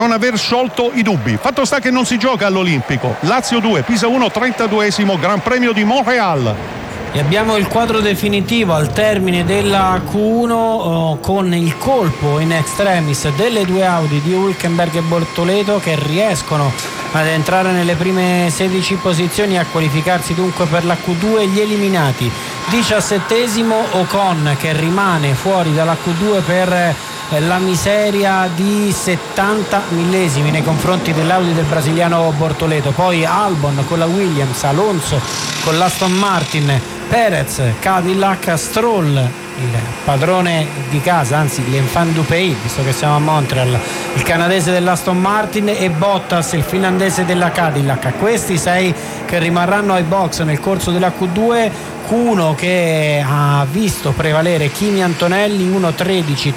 non aver sciolto i dubbi. Fatto sta che non si gioca all'Olimpico. Lazio 2, Pisa 1, 32esimo Gran Premio di Montréal. E abbiamo il quadro definitivo al termine della Q1 con il colpo in extremis delle due Audi di Hülkenberg e Bortoleto, che riescono ad entrare nelle prime 16 posizioni e a qualificarsi dunque per la Q2. Gli eliminati: 17esimo Ocon, che rimane fuori dalla Q2 per la miseria di 70 millesimi nei confronti dell'Audi del brasiliano Bortoleto. Poi Albon con la Williams, Alonso con l'Aston Martin, Perez, Cadillac, Stroll, il padrone di casa, anzi l'enfant du pays, visto che siamo a Montreal, il canadese dell'Aston Martin, e Bottas, il finlandese della Cadillac. Questi 6 che rimarranno ai box nel corso della Q2. Q1 che ha visto prevalere Kimi Antonelli 1.13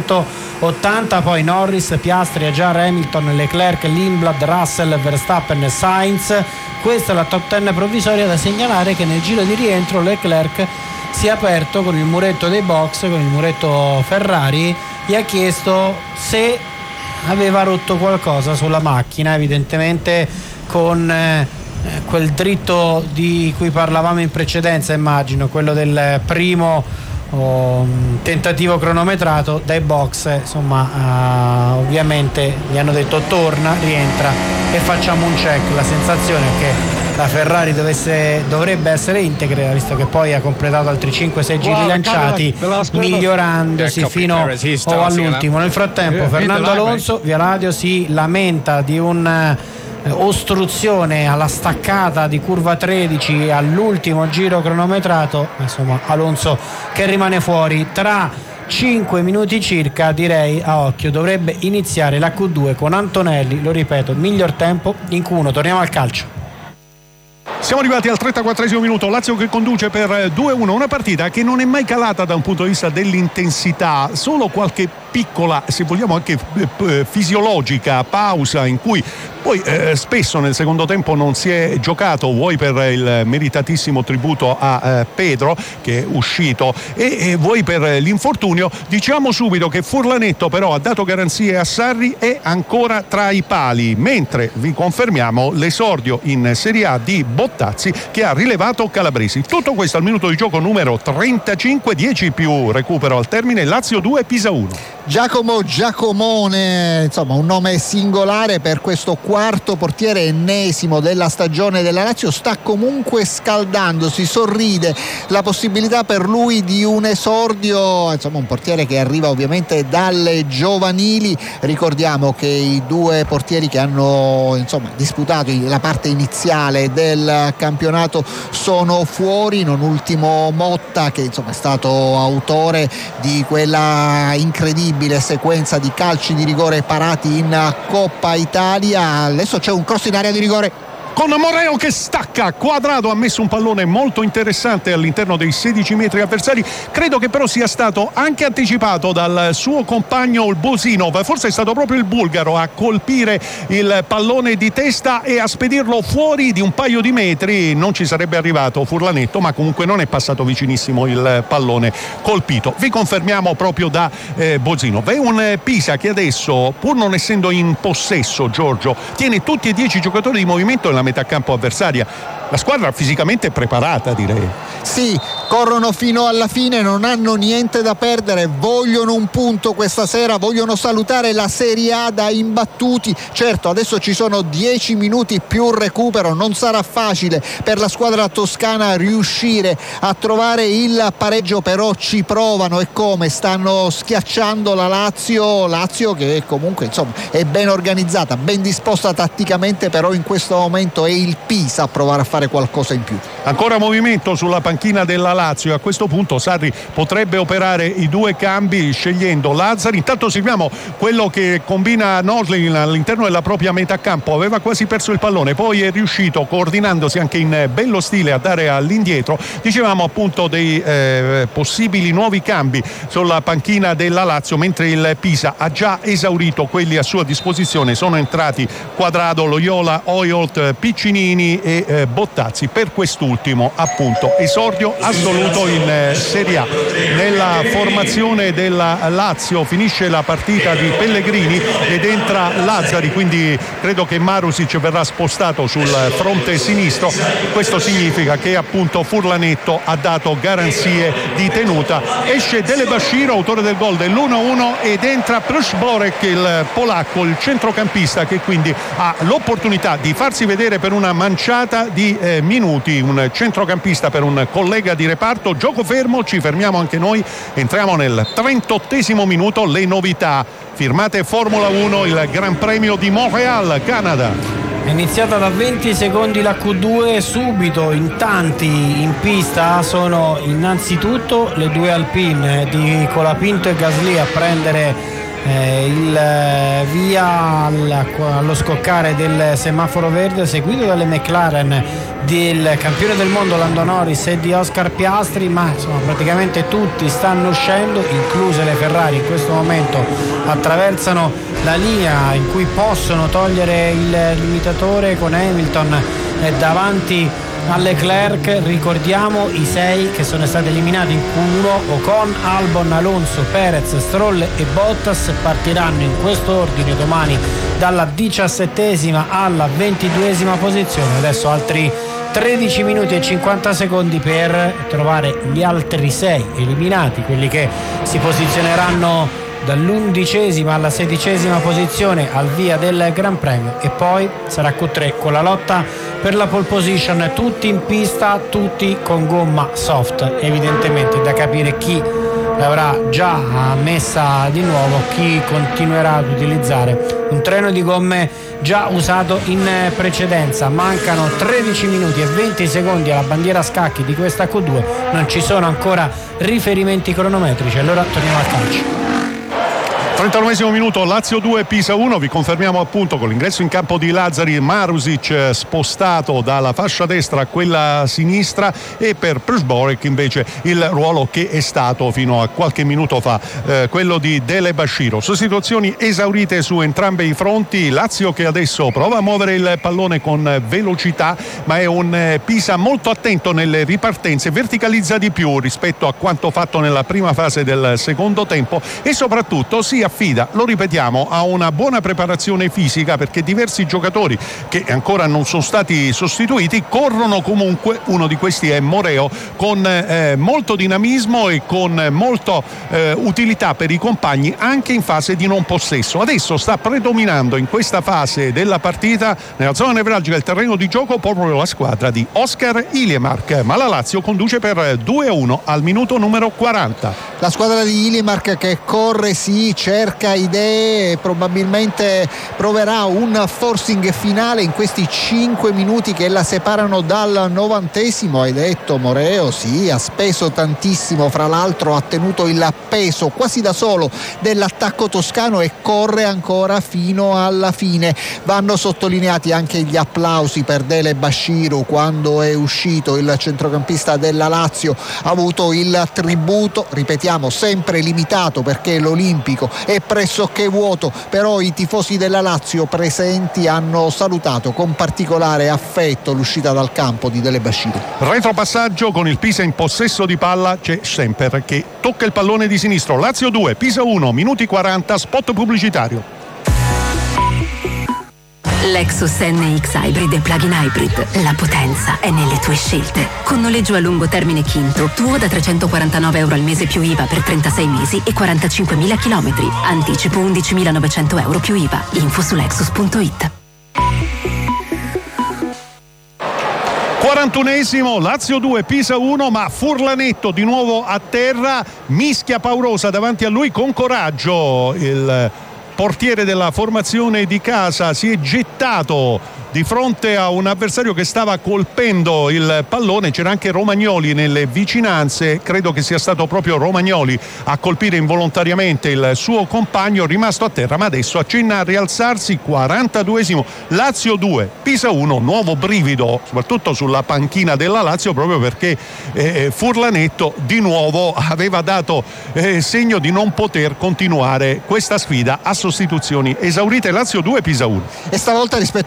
380, poi Norris, Piastri, Ajar, Hamilton, Leclerc, Lindblad, Russell, Verstappen e Sainz. Questa è la top 10 provvisoria. Da segnalare che nel giro di rientro Leclerc si è aperto con il muretto dei box, con il muretto Ferrari, gli ha chiesto se aveva rotto qualcosa sulla macchina, evidentemente con quel dritto di cui parlavamo in precedenza, immagino, quello del primo tentativo cronometrato dai box. Insomma, ovviamente gli hanno detto torna, rientra e facciamo un check. La sensazione è che la Ferrari dovrebbe essere integra, visto che poi ha completato altri 5-6 giri lanciati, migliorandosi fino all'ultimo. Nel frattempo Fernando Alonso via radio si lamenta di un ostruzione alla staccata di curva 13 all'ultimo giro cronometrato. Insomma, Alonso che rimane fuori. Tra 5 minuti circa, direi a occhio, dovrebbe iniziare la Q2 con Antonelli, lo ripeto, miglior tempo in Q1. Torniamo al calcio. Siamo arrivati al 34esimo minuto, Lazio che conduce per 2-1, una partita che non è mai calata da un punto di vista dell'intensità, solo qualche piccola, se vogliamo anche fisiologica pausa in cui poi spesso nel secondo tempo non si è giocato, vuoi per il meritatissimo tributo a Pedro che è uscito e vuoi per l'infortunio. Diciamo subito che Furlanetto però ha dato garanzie a Sarri, è ancora tra i pali, mentre vi confermiamo l'esordio in Serie A di Bottazzi che ha rilevato Calabresi. Tutto questo al minuto di gioco numero 35, 10 più recupero al termine, Lazio 2, Pisa 1. Giacomo Giacomone, insomma un nome singolare per questo quarto portiere ennesimo della stagione della Lazio, sta comunque scaldandosi, sorride la possibilità per lui di un esordio, insomma un portiere che arriva ovviamente dalle giovanili. Ricordiamo che i due portieri che hanno disputato la parte iniziale del campionato sono fuori, non ultimo Motta che è stato autore di quella incredibile sequenza di calci di rigore parati in Coppa Italia. Adesso c'è un cross in area di rigore con Moreo che stacca. Quadrado ha messo un pallone molto interessante all'interno dei 16 metri avversari, credo che però sia stato anche anticipato dal suo compagno il Bosinov, forse è stato proprio il bulgaro a colpire il pallone di testa e a spedirlo fuori di un paio di metri. Non ci sarebbe arrivato Furlanetto, ma comunque non è passato vicinissimo il pallone colpito. Vi confermiamo proprio da Bosinov. È un Pisa che adesso, pur non essendo in possesso, Giorgio, tiene tutti e 10 giocatori di movimento nella metà campo avversaria. La squadra fisicamente è preparata, direi. Sì, corrono fino alla fine, non hanno niente da perdere, vogliono un punto questa sera, vogliono salutare la Serie A da imbattuti. Certo, adesso ci sono 10 minuti più recupero, non sarà facile per la squadra toscana riuscire a trovare il pareggio, però ci provano, e come stanno schiacciando la Lazio che comunque è ben organizzata, ben disposta tatticamente, però in questo momento è il Pisa a provare a fare qualcosa in più. Ancora movimento sulla panchina della Lazio, a questo punto Sarri potrebbe operare i due cambi scegliendo Lazzari. Intanto seguiamo quello che combina Noslin all'interno della propria metà campo, aveva quasi perso il pallone, poi è riuscito, coordinandosi anche in bello stile, a dare all'indietro. Dicevamo appunto dei possibili nuovi cambi sulla panchina della Lazio, mentre il Pisa ha già esaurito quelli a sua disposizione. Sono entrati Quadrado, Loyola, Oyolt, Piccinini e Bottazzi. Per quest'ultimo appunto esordio assoluto in Serie A. Nella formazione della Lazio finisce la partita di Pellegrini ed entra Lazzari, quindi credo che Marusic verrà spostato sul fronte sinistro. Questo significa che appunto Furlanetto ha dato garanzie di tenuta. Esce Delebashiro, autore del gol dell'1-1, ed entra Prusborek, il polacco, il centrocampista, che quindi ha l'opportunità di farsi vedere per una manciata di minuti. Un centrocampista per un collega di reparto. Gioco fermo, ci fermiamo anche noi, entriamo nel 38esimo minuto. Le novità firmate Formula 1, il Gran Premio di Montréal, Canada. È iniziata da 20 secondi la Q2, subito in tanti in pista sono innanzitutto le due Alpine di Colapinto e Gasly a prendere il via allo scoccare del semaforo verde, seguito dalle McLaren del campione del mondo Lando Norris e di Oscar Piastri, ma insomma praticamente tutti stanno uscendo, incluse le Ferrari. In questo momento attraversano la linea in cui possono togliere il limitatore, con Hamilton davanti a Leclerc. Ricordiamo i 6 che sono stati eliminati in Q1: Ocon, Albon, Alonso, Perez, Stroll e Bottas. Partiranno in questo ordine domani dalla 17esima alla 22esima posizione. Adesso altri 13 minuti e 50 secondi per trovare gli altri 6 eliminati, quelli che si posizioneranno dall'11esima alla 16esima posizione al via del Gran Premio, e poi sarà Q3 con la lotta per la pole position, tutti in pista, tutti con gomma soft. Evidentemente da capire chi l'avrà già messa di nuovo, chi continuerà ad utilizzare un treno di gomme già usato in precedenza. Mancano 13 minuti e 20 secondi alla bandiera a scacchi di questa Q2, non ci sono ancora riferimenti cronometrici, allora torniamo al calcio. 39esimo minuto, Lazio 2, Pisa 1. Vi confermiamo appunto con l'ingresso in campo di Lazzari, Marusic spostato dalla fascia destra a quella sinistra, e per Prusborek invece il ruolo che è stato fino a qualche minuto fa quello di Delebashiro. Sostituzioni esaurite su entrambi i fronti. Lazio che adesso prova a muovere il pallone con velocità, ma è un Pisa molto attento nelle ripartenze, verticalizza di più rispetto a quanto fatto nella prima fase del secondo tempo, e soprattutto si affida, lo ripetiamo, a una buona preparazione fisica, perché diversi giocatori che ancora non sono stati sostituiti corrono comunque. Uno di questi è Moreo, con molto dinamismo e con molta utilità per i compagni anche in fase di non possesso. Adesso sta predominando in questa fase della partita, nella zona nevralgica del terreno di gioco, proprio la squadra di Oscar Iliemark, ma la Lazio conduce per 2-1 al minuto numero 40. La squadra di Iliemark che corre, sì, cerca idee, probabilmente proverà un forcing finale in questi 5 minuti che la separano dal 90esimo. Hai detto Moreo, sì, ha speso tantissimo, fra l'altro ha tenuto il peso quasi da solo dell'attacco toscano e corre ancora fino alla fine. Vanno sottolineati anche gli applausi per Delebashiro quando è uscito. Il centrocampista della Lazio ha avuto il tributo, ripetiamo, sempre limitato perché l'Olimpico è pressoché vuoto, però i tifosi della Lazio presenti hanno salutato con particolare affetto l'uscita dal campo di Delebashiro. Retropassaggio con il Pisa in possesso di palla, c'è Semper che tocca il pallone di sinistro. Lazio 2, Pisa 1, minuti 40, spot pubblicitario. Lexus NX Hybrid e Plug-in Hybrid. La potenza è nelle tue scelte. Con noleggio a lungo termine Quinto, tuo da €349 al mese più IVA per 36 mesi e 45.000 chilometri. Anticipo €11.900 più IVA. Info su Lexus.it. 41esimo, Lazio 2, Pisa 1, ma Furlanetto di nuovo a terra, mischia paurosa davanti a lui con coraggio. Il portiere della formazione di casa si è gettato di fronte a un avversario che stava colpendo il pallone. C'era anche Romagnoli nelle vicinanze, credo che sia stato proprio Romagnoli a colpire involontariamente il suo compagno, rimasto a terra, ma adesso accenna a rialzarsi. 42esimo, Lazio 2, Pisa 1, nuovo brivido soprattutto sulla panchina della Lazio, proprio perché Furlanetto di nuovo aveva dato segno di non poter continuare questa sfida a sostituzioni esaurite. Lazio 2, Pisa 1. E stavolta rispetto all'occasione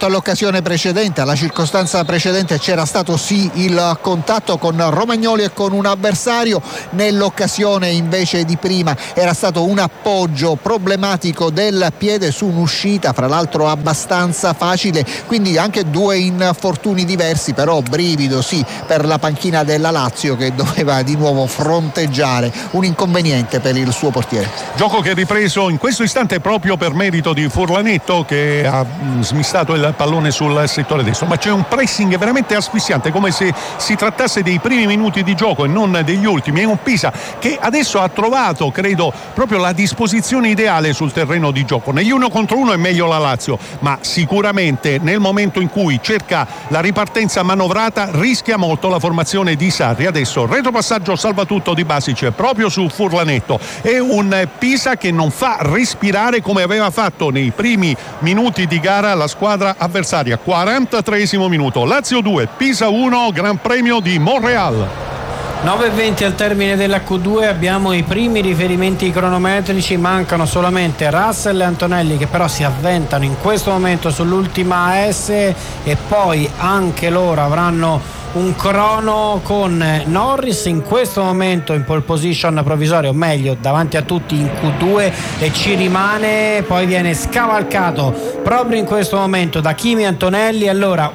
all'occasione precedente, alla circostanza precedente c'era stato sì il contatto con Romagnoli e con un avversario, nell'occasione invece di prima era stato un appoggio problematico del piede su un'uscita, fra l'altro abbastanza facile, quindi anche due infortuni diversi, però brivido sì per la panchina della Lazio, che doveva di nuovo fronteggiare un inconveniente per il suo portiere. Gioco che è ripreso in questo istante proprio per merito di Furlanetto, che ha smistato il pallone sul settore destro, ma c'è un pressing veramente asfissiante, come se si trattasse dei primi minuti di gioco e non degli ultimi. È un Pisa che adesso ha trovato, credo, proprio la disposizione ideale sul terreno di gioco. Negli 1 contro 1 è meglio la Lazio, ma sicuramente nel momento in cui cerca la ripartenza manovrata rischia molto la formazione di Sarri. Adesso retropassaggio salvatutto di Basic proprio su Furlanetto. È un Pisa che non fa respirare come aveva fatto nei primi minuti di gara la squadra avversaria. 43esimo minuto, Lazio 2, Pisa 1, Gran Premio di Montreal. 9:20 al termine della Q2, abbiamo i primi riferimenti cronometrici, mancano solamente Russell e Antonelli, che però si avventano in questo momento sull'ultima AS, e poi anche loro avranno un crono con Norris in questo momento in pole position provvisoria, o meglio davanti a tutti in Q2, e ci rimane, poi viene scavalcato proprio in questo momento da Kimi Antonelli. Allora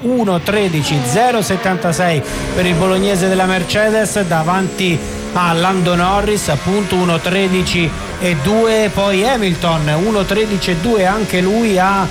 1:13.076 per il bolognese della Mercedes davanti a Lando Norris, appunto 1:13.2, poi Hamilton 1:13.2 anche lui a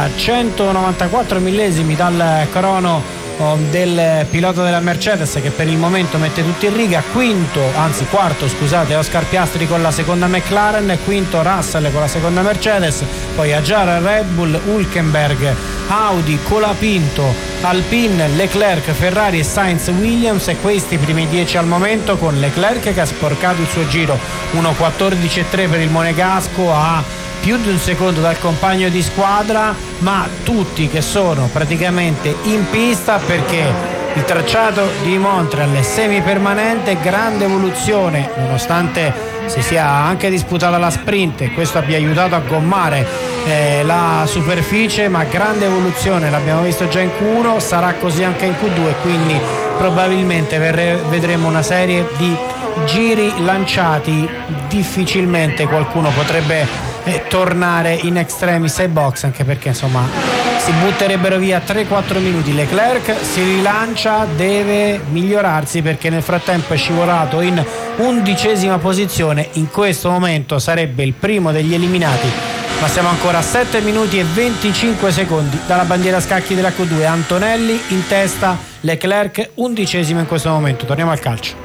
194 millesimi dal crono del pilota della Mercedes, che per il momento mette tutti in riga. Quarto Oscar Piastri con la seconda McLaren, quinto Russell con la seconda Mercedes, poi Aggiara Red Bull, Hülkenberg Audi, Colapinto Alpine, Leclerc Ferrari e Sainz Williams, e questi i primi 10 al momento, con Leclerc che ha sporcato il suo giro. 1:14.3 per il monegasco, a più di un secondo dal compagno di squadra, ma tutti che sono praticamente in pista, perché il tracciato di Montreal è semipermanente, grande evoluzione, nonostante si sia anche disputata la sprint e questo abbia aiutato a gommare la superficie, ma grande evoluzione, l'abbiamo visto già in Q1, sarà così anche in Q2, quindi probabilmente vedremo una serie di giri lanciati. Difficilmente qualcuno potrebbe tornare in extremis ai box, anche perché insomma si butterebbero via 3-4 minuti. Leclerc si rilancia, deve migliorarsi, perché nel frattempo è scivolato in 11ª posizione, in questo momento sarebbe il primo degli eliminati, ma siamo ancora a 7 minuti e 25 secondi dalla bandiera a scacchi della Q2. Antonelli in testa, Leclerc 11º in questo momento. Torniamo al calcio.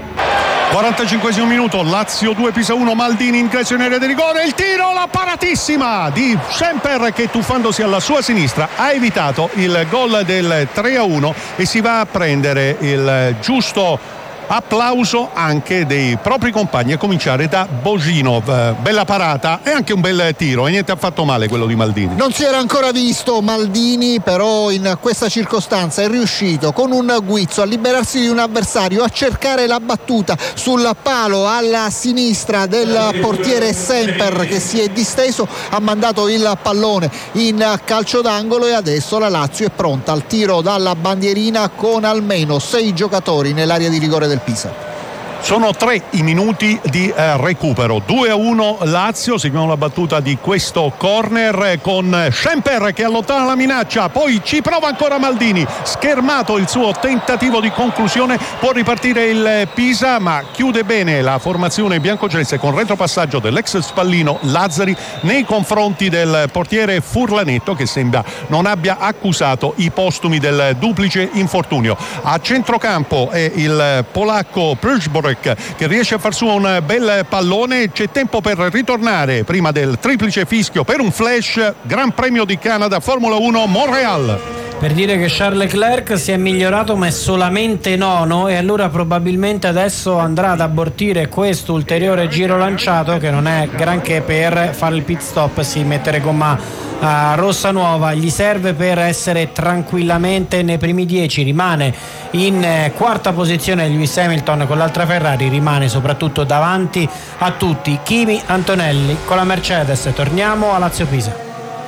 45esimo minuto, Lazio 2 Pisa 1, Maldini in creazione area di rigore, il tiro, la paratissima di Semper, che tuffandosi alla sua sinistra ha evitato il gol del 3-1 e si va a prendere il giusto applauso anche dei propri compagni, a cominciare da Božinov. Bella parata e anche un bel tiro, e niente affatto male quello di Maldini. Non si era ancora visto Maldini, però in questa circostanza è riuscito con un guizzo a liberarsi di un avversario, a cercare la battuta sul palo alla sinistra del portiere Semper, che si è disteso, ha mandato il pallone in calcio d'angolo, e adesso la Lazio è pronta al tiro dalla bandierina con almeno 6 giocatori nell'area di rigore del Pisa. Sono 3 i minuti di recupero. 2-1 Lazio. Seguiamo la battuta di questo corner con Semper che allontana la minaccia, poi ci prova ancora Maldini, schermato il suo tentativo di conclusione. Può ripartire il Pisa, ma chiude bene la formazione biancoceleste con retropassaggio dell'ex spallino Lazzari nei confronti del portiere Furlanetto, che sembra non abbia accusato i postumi del duplice infortunio. A centrocampo è il polacco Przeborek che riesce a far suo un bel pallone. C'è tempo per ritornare prima del triplice fischio per un flash. Gran Premio di Canada Formula 1 Montreal. Per dire che Charles Leclerc si è migliorato, ma è solamente nono, e allora probabilmente adesso andrà ad abortire questo ulteriore giro lanciato, che non è granché, per fare il pit stop, si mettere gomma rossa nuova. Gli serve per essere tranquillamente nei primi 10. Rimane in quarta posizione Lewis Hamilton con l'altra Ferrari, rimane soprattutto davanti a tutti Kimi Antonelli con la Mercedes. Torniamo a Lazio Pisa.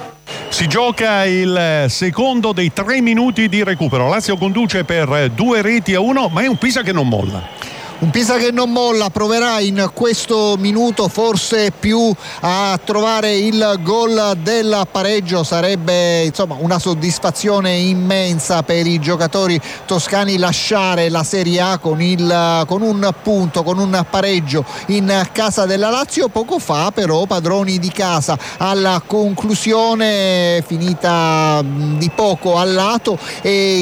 Si gioca il secondo dei 3 minuti di recupero. Lazio conduce per 2-1, ma è un Pisa che non molla. Un Pisa che non molla, proverà in questo minuto forse più a trovare il gol del pareggio, sarebbe insomma una soddisfazione immensa per i giocatori toscani lasciare la Serie A con un punto, con un pareggio in casa della Lazio. Poco fa però padroni di casa alla conclusione, finita di poco al lato, e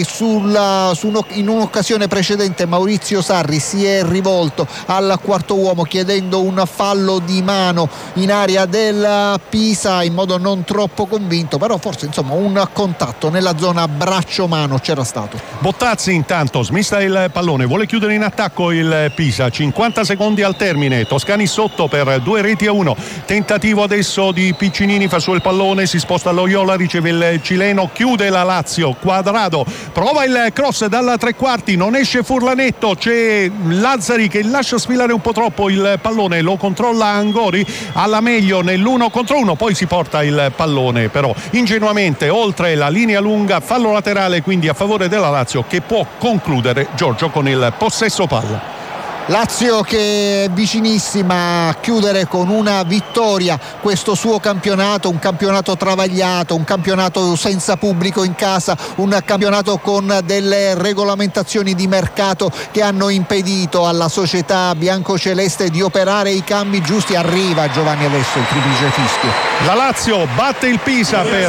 in un'occasione precedente Maurizio Sarri si è rivolto al quarto uomo chiedendo un fallo di mano in area del Pisa in modo non troppo convinto, però forse insomma un contatto nella zona braccio-mano c'era stato. Bottazzi intanto smista il pallone, vuole chiudere in attacco il Pisa, 50 secondi al termine, Toscani sotto per 2-1, tentativo adesso di Piccinini, fa su il pallone, si sposta Loyola, riceve il cileno, chiude la Lazio, Quadrado prova il cross dalla tre quarti, non esce Furlanetto, c'è Lazzari che lascia sfilare un po' troppo il pallone, lo controlla Angori alla meglio nell'1 contro 1, poi si porta il pallone però ingenuamente oltre la linea lunga, fallo laterale quindi a favore della Lazio, che può concludere Giorgio con il possesso palla. Lazio che è vicinissima a chiudere con una vittoria questo suo campionato, un campionato travagliato, un campionato senza pubblico in casa, un campionato con delle regolamentazioni di mercato che hanno impedito alla società biancoceleste di operare i cambi giusti. Arriva Giovanni adesso il triplice fischio. La Lazio batte il Pisa per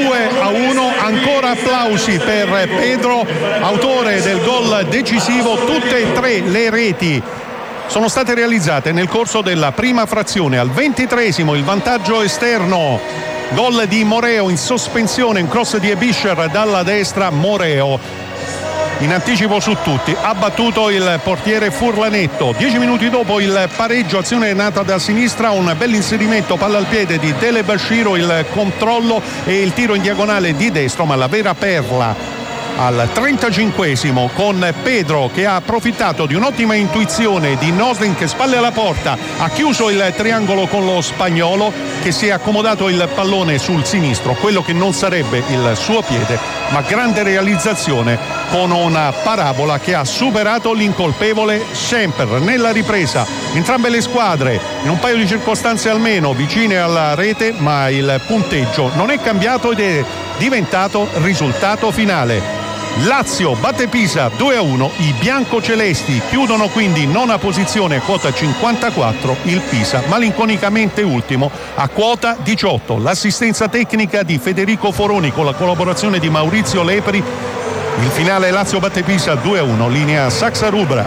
2-1, ancora applausi per Pedro, autore del gol decisivo. Tutte e tre le reti sono state realizzate nel corso della prima frazione. Al 23esimo il vantaggio esterno, gol di Moreo in sospensione, un cross di Ebischer dalla destra, Moreo in anticipo su tutti, ha battuto il portiere Furlanetto. 10 minuti dopo il pareggio, azione nata da sinistra, un bel inserimento, palla al piede di Dele Bashiro, il controllo e il tiro in diagonale di destro, ma la vera perla al 35esimo con Pedro che ha approfittato di un'ottima intuizione di Noslin che spalle alla porta ha chiuso il triangolo con lo spagnolo che si è accomodato il pallone sul sinistro, quello che non sarebbe il suo piede, ma grande realizzazione con una parabola che ha superato l'incolpevole Semper. Nella ripresa entrambe le squadre in un paio di circostanze almeno vicine alla rete, ma il punteggio non è cambiato ed è diventato risultato finale. Lazio batte Pisa 2-1, i biancocelesti chiudono quindi nona posizione a quota 54, il Pisa malinconicamente ultimo a quota 18. L'assistenza tecnica di Federico Foroni con la collaborazione di Maurizio Lepri. Il finale Lazio batte Pisa 2-1, linea Saxa Rubra.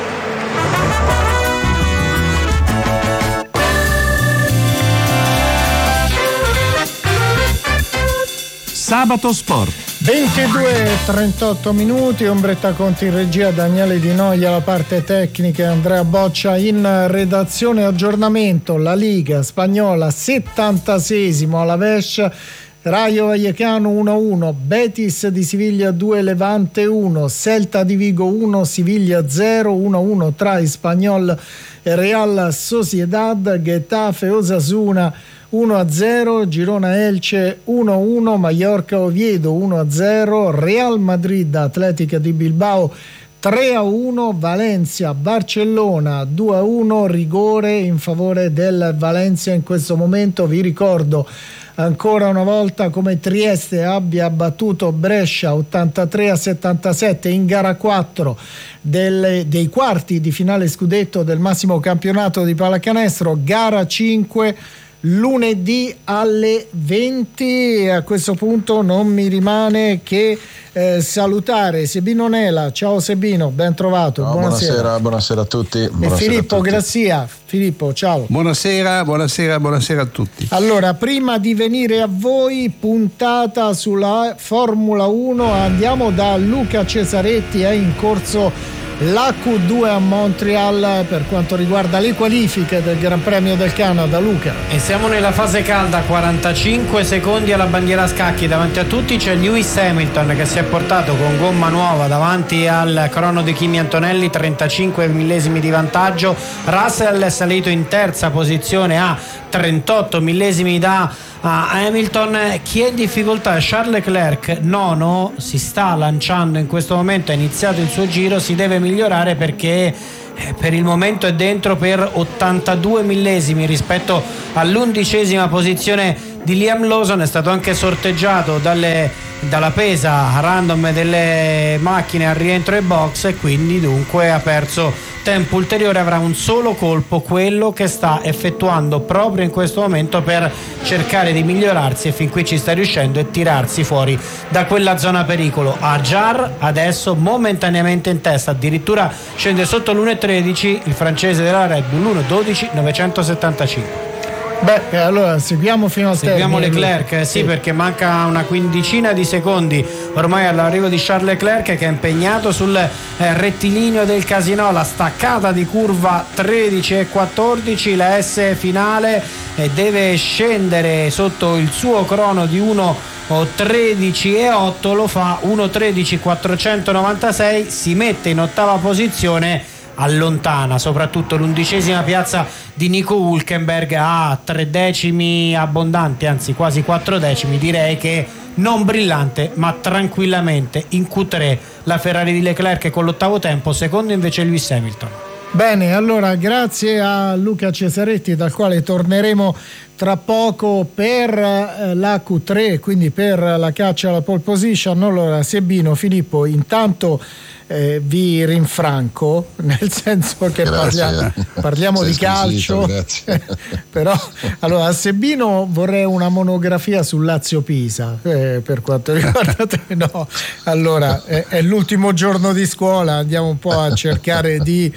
Sabato Sport. 22:38 minuti, Ombretta Conti in regia, Daniele Di Noia alla parte tecnica, Andrea Boccia in redazione. Aggiornamento: la Liga spagnola 76esimo alla Vescia, Rayo Vallecano 1-1, Betis di Siviglia 2, Levante 1, Celta di Vigo 1, Siviglia 0, 1-1 tra Espanyol e Real Sociedad, Getafe Osasuna 1-0, Girona Elche 1-1, Mallorca Oviedo 1-0, Real Madrid Atletica di Bilbao 3-1, Valencia Barcellona 2-1, rigore in favore del Valencia in questo momento. Vi ricordo ancora una volta come Trieste abbia battuto Brescia 83-77 in gara 4 dei quarti di finale scudetto del massimo campionato di pallacanestro. Gara 5 lunedì alle 20. E a questo punto non mi rimane che salutare Sebino Nela. Ciao Sebino, ben trovato. No, buonasera a tutti. E Filippo Grazia. Filippo, ciao. Buonasera a tutti. Allora, prima di venire a voi, puntata sulla Formula 1, andiamo da Luca Cesaretti. È in corso la Q2 a Montreal per quanto riguarda le qualifiche del Gran Premio del Canada. Luca. E siamo nella fase calda, 45 secondi alla bandiera a scacchi. Davanti a tutti c'è Lewis Hamilton che si è portato con gomma nuova davanti al crono di Kimi Antonelli, 35 millesimi di vantaggio. Russell è salito in terza posizione a 38 millesimi da Hamilton. Chi è in difficoltà è Charles Leclerc, nono, si sta lanciando in questo momento, ha iniziato il suo giro, si deve migliorare perché per il momento è dentro per 82 millesimi rispetto all'11ª posizione di Liam Lawson. È stato anche sorteggiato dalla pesa random delle macchine al rientro ai box e quindi dunque ha perso tempo ulteriore, avrà un solo colpo, quello che sta effettuando proprio in questo momento per cercare di migliorarsi, e fin qui ci sta riuscendo, e tirarsi fuori da quella zona pericolo. Ajar adesso momentaneamente in testa, addirittura scende sotto l'1.13 il francese della Red Bull, 1.12.975. Beh, allora seguiamo fino al termine. Seguiamo Leclerc, sì, perché manca una quindicina di secondi ormai all'arrivo di Charles Leclerc, che è impegnato sul rettilineo del casino, la staccata di curva 13 e 14, la S finale, e deve scendere sotto il suo crono di 1.13.8, lo fa 1.13.496, si mette in ottava posizione, allontana soprattutto l'11ª piazza di Nico Hülkenberg a 3 decimi abbondanti, anzi quasi 4 decimi, direi che non brillante ma tranquillamente in Q3 la Ferrari di Leclerc con l'8º tempo, secondo invece Lewis Hamilton. Bene, allora grazie a Luca Cesaretti, dal quale torneremo tra poco per la Q3, quindi per la caccia alla pole position. Allora Sebino, Filippo, intanto vi rinfranco, nel senso che parliamo di calcio, però allora a Sebino vorrei una monografia sul Lazio-Pisa, per quanto riguarda te. No, allora è l'ultimo giorno di scuola, andiamo un po' a cercare di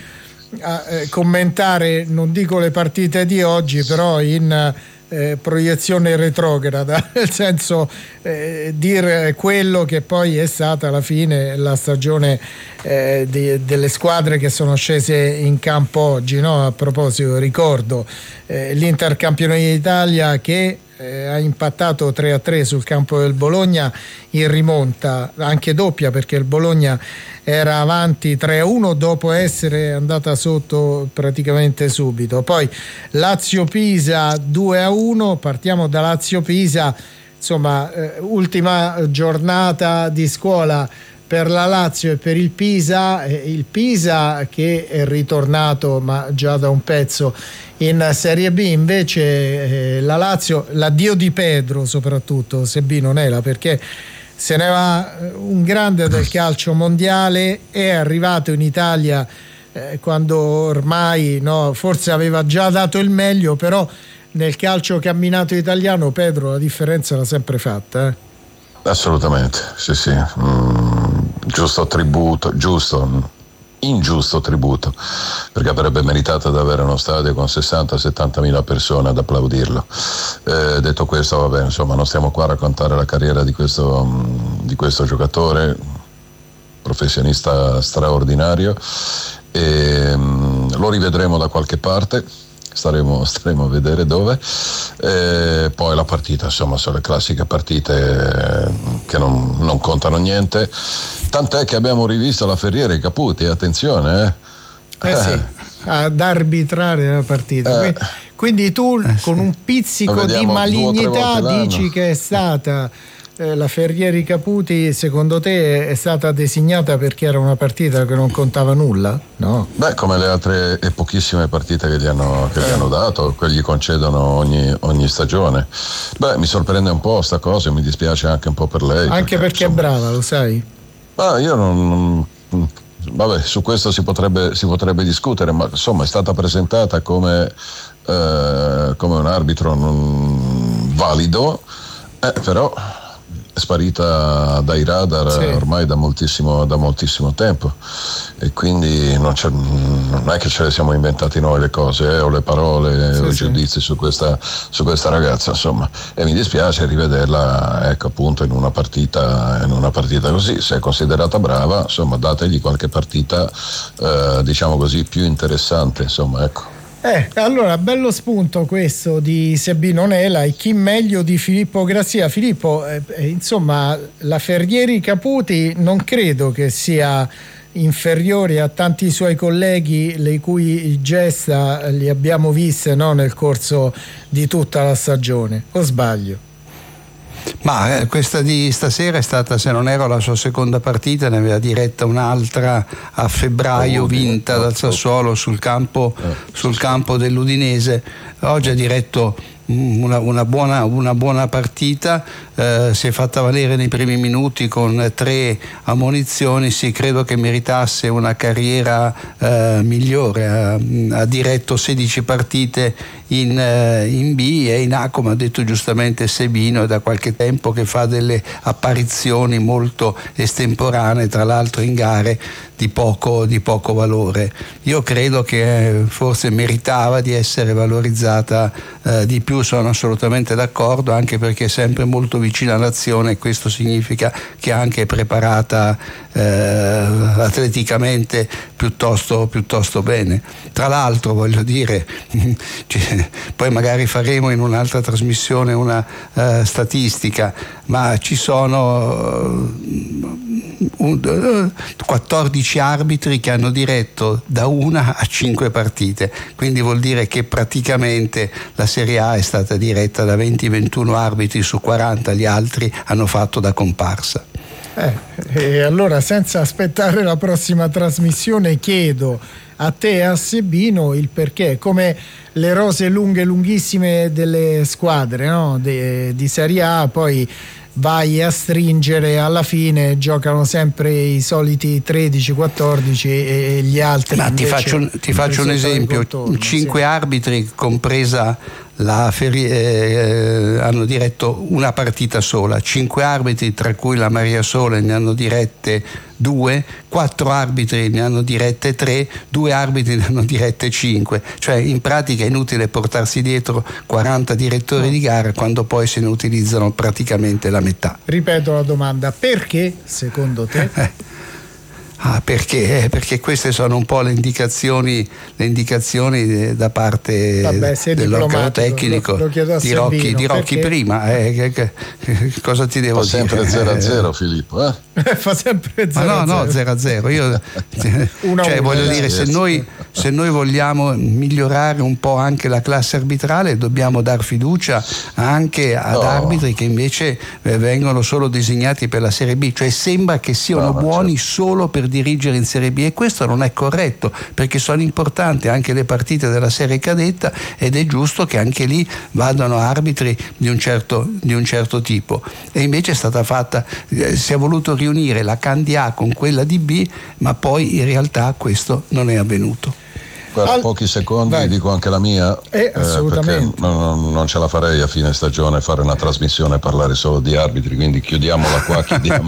commentare, non dico le partite di oggi, però in proiezione retrograda, nel senso dire quello che poi è stata alla fine la stagione delle squadre che sono scese in campo oggi, no? A proposito, ricordo l'Intercampione d'Italia che ha impattato 3-3 sul campo del Bologna in rimonta, anche doppia, perché il Bologna era avanti 3-1 dopo essere andata sotto praticamente subito. Poi Lazio-Pisa 2-1, partiamo da Lazio-Pisa, insomma ultima giornata di scuola per la Lazio e per il Pisa che è ritornato ma già da un pezzo in Serie B. Invece la Lazio, l'addio di Pedro soprattutto, Sebino Nela, perché se ne va un grande del calcio mondiale, è arrivato in Italia quando ormai forse aveva già dato il meglio, però nel calcio camminato italiano Pedro la differenza l'ha sempre fatta. Assolutamente, sì. Ingiusto tributo, perché avrebbe meritato di avere uno stadio con 60-70 mila persone ad applaudirlo. Detto questo, va bene, insomma, non stiamo qua a raccontare la carriera di questo giocatore, professionista straordinario, e lo rivedremo da qualche parte. Staremo a vedere dove. Poi la partita, insomma, sono le classiche partite che non contano niente, tant'è che abbiamo rivisto la Ferrieri Caputi, attenzione sì, ad arbitrare la partita. Quindi tu con un pizzico di malignità dici che è stata la Ferrieri Caputi, secondo te è stata designata perché era una partita che non contava nulla? No? Beh, come le altre e pochissime partite che gli hanno dato, che gli concedono ogni stagione. Beh, mi sorprende un po' sta cosa e mi dispiace anche un po' per lei. Anche perché insomma, è brava, lo sai? Io non vabbè, su questo si potrebbe discutere, ma insomma è stata presentata come un arbitro non valido, però è sparita dai radar ormai da moltissimo tempo, e quindi non è che ce le siamo inventati noi le cose o le parole o i giudizi su questa ragazza, insomma, e mi dispiace rivederla, ecco, appunto in una partita così. Se è considerata brava, insomma, dategli qualche partita diciamo così più interessante, insomma, ecco. Allora, bello spunto questo di Sebino Nela, e chi meglio di Filippo Grazia. Filippo, insomma, la Ferrieri Caputi non credo che sia inferiori a tanti suoi colleghi, le cui gesta li abbiamo viste, no, nel corso di tutta la stagione, o sbaglio? Ma questa di stasera è stata, se non ero, la sua seconda partita, ne aveva diretta un'altra a febbraio, vinta dal Sassuolo sul campo dell'Udinese. Oggi ha diretto una buona partita, si è fatta valere nei primi minuti con 3 ammonizioni. Sì, credo che meritasse una carriera migliore. Ha diretto 16 partite in B e in A, come ha detto giustamente Sebino, è da qualche tempo che fa delle apparizioni molto estemporanee, tra l'altro in gare di poco valore. Io credo che forse meritava di essere valorizzata di più, sono assolutamente d'accordo, anche perché è sempre molto vicina all'azione e questo significa che è anche preparata atleticamente piuttosto bene. Tra l'altro, voglio dire, poi magari faremo in un'altra trasmissione una statistica, ma ci sono 14 arbitri che hanno diretto da 1 a 5 partite, quindi vuol dire che praticamente la Serie A è stata diretta da 20-21 arbitri su 40, gli altri hanno fatto da comparsa. E allora, senza aspettare la prossima trasmissione, chiedo a te e a Sebino il perché, come le rose lunghissime delle squadre, no? di Serie A, poi vai a stringere, alla fine giocano sempre i soliti 13-14 e gli altri. Ma ti faccio un esempio: contorno, 5 arbitri, compresa hanno diretto una partita sola, 5 arbitri tra cui la Maria Sole ne hanno dirette 2, 4 arbitri ne hanno dirette 3, 2 arbitri ne hanno dirette 5, cioè in pratica è inutile portarsi dietro 40 direttori di gara quando poi se ne utilizzano praticamente la metà. Ripeto la domanda: perché secondo te? Perché queste sono un po' le indicazioni da parte dell'organo tecnico di Rocchi prima. Cosa ti devo dire? Fa sempre 0-0 Filippo, Fa sempre 0-0. No, 0-0. Io voglio dire, se noi vogliamo migliorare un po' anche la classe arbitrale, dobbiamo dar fiducia anche ad arbitri che invece vengono solo designati per la Serie B, cioè sembra che siano buoni solo per dirigere in Serie B, e questo non è corretto, perché sono importanti anche le partite della serie cadetta ed è giusto che anche lì vadano arbitri di un certo tipo. E invece è stata fatta, si è voluto riunire la Candia A con quella di B, ma poi in realtà questo non è avvenuto. Per pochi secondi dico anche la mia, assolutamente, perché non ce la farei a fine stagione fare una trasmissione e parlare solo di arbitri, quindi chiudiamola qua.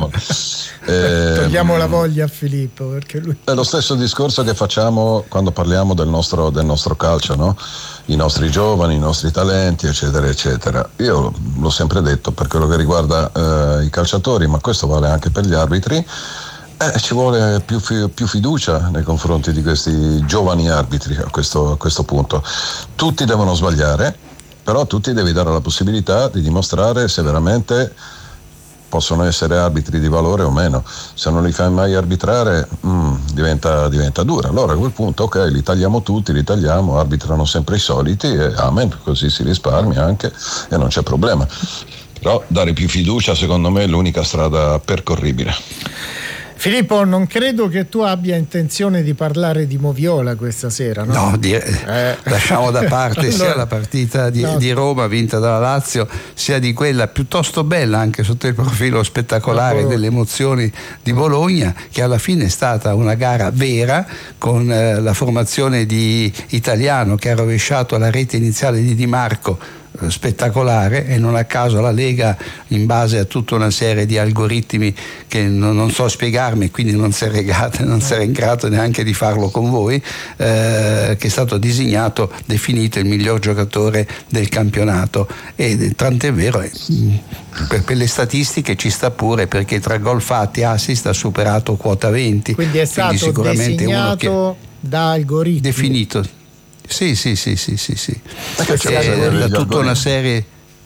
Togliamo la voglia a Filippo, perché lui è lo stesso discorso che facciamo quando parliamo del nostro calcio, no? I nostri giovani, i nostri talenti, eccetera eccetera. Io l'ho sempre detto per quello che riguarda i calciatori, ma questo vale anche per gli arbitri. Ci vuole più fiducia nei confronti di questi giovani arbitri a questo punto. Tutti devono sbagliare, però tutti devi dare la possibilità di dimostrare se veramente possono essere arbitri di valore o meno. Se non li fai mai arbitrare diventa dura. Allora a quel punto li tagliamo tutti, arbitrano sempre i soliti e amen, così si risparmia anche e non c'è problema. Però dare più fiducia secondo me è l'unica strada percorribile. Filippo, non credo che tu abbia intenzione di parlare di Moviola questa sera, no? No, lasciamo da parte sia la partita di Roma vinta dalla Lazio, sia di quella piuttosto bella anche sotto il profilo spettacolare delle emozioni di Bologna, che alla fine è stata una gara vera, con la formazione di Italiano che ha rovesciato la rete iniziale di Di Marco, spettacolare, e non a caso la Lega, in base a tutta una serie di algoritmi che non so spiegarmi, quindi non sarei in grado neanche di farlo con voi, che è stato definito il miglior giocatore del campionato, e tant'è vero, per le statistiche ci sta pure, perché tra gol fatti e assist ha superato quota 20, quindi è stato sicuramente designato da algoritmi, definito. Sì. Da tutta una serie.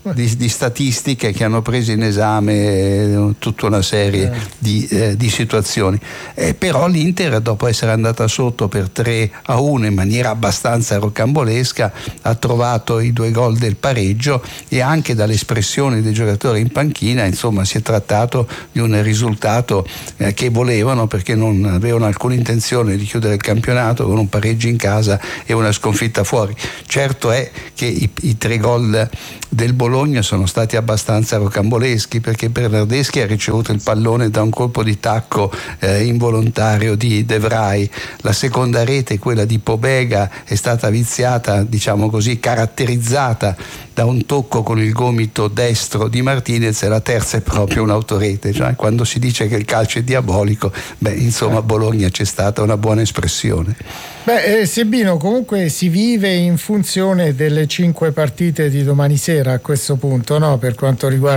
di statistiche che hanno preso in esame tutta una serie di situazioni. Però l'Inter, dopo essere andata sotto per 3-1 in maniera abbastanza rocambolesca, ha trovato i 2 gol del pareggio, e anche dalle espressioni dei giocatori in panchina, insomma, si è trattato di un risultato che volevano, perché non avevano alcuna intenzione di chiudere il campionato con un pareggio in casa e una sconfitta fuori. Certo è che i 3 gol del Bologna sono stati abbastanza rocamboleschi, perché Bernardeschi ha ricevuto il pallone da un colpo di tacco involontario di De Vrij. La seconda rete, quella di Pobega, è stata viziata, diciamo così, caratterizzata da un tocco con il gomito destro di Martinez, e la terza è proprio un'autorete. Cioè, quando si dice che il calcio è diabolico, insomma, a Bologna c'è stata una buona espressione. Sebino, comunque si vive in funzione delle 5 partite di domani sera a questo punto, no? Per quanto riguarda